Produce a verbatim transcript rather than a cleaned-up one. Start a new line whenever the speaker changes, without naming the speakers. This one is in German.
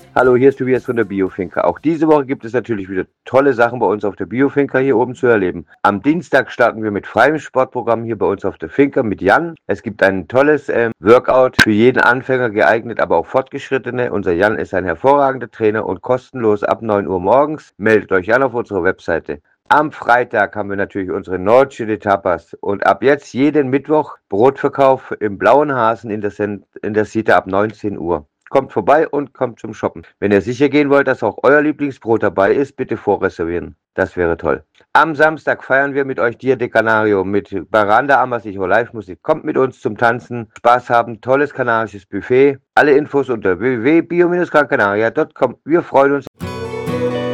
Hallo, hier ist Tobias von der Biofinker. Auch diese Woche gibt es natürlich wieder tolle Sachen bei uns auf der Biofinker hier oben zu erleben. Am Dienstag starten wir mit freiem Sportprogramm hier bei uns auf der Finker mit Jan. Es gibt ein tolles ähm, Workout für jeden Anfänger geeignet, aber auch Fortgeschrittene. Unser Jan ist ein hervorragender Trainer und kostenlos ab neun Uhr morgens. Meldet euch an auf unserer Webseite. Am Freitag haben wir natürlich unsere Nordchile Tapas und ab jetzt jeden Mittwoch Brotverkauf im Blauen Hasen in der, Sen in der Siete ab neunzehn Uhr. Kommt vorbei und kommt zum Shoppen. Wenn ihr sicher gehen wollt, dass auch euer Lieblingsbrot dabei ist, bitte vorreservieren. Das wäre toll. Am Samstag feiern wir mit euch Dia de Canario mit Baranda Amasijo Live-Musik. Kommt mit uns zum Tanzen, Spaß haben, tolles kanarisches Buffet. Alle Infos unter w w w punkt bio Bindestrich gran canaria punkt com. Wir freuen uns.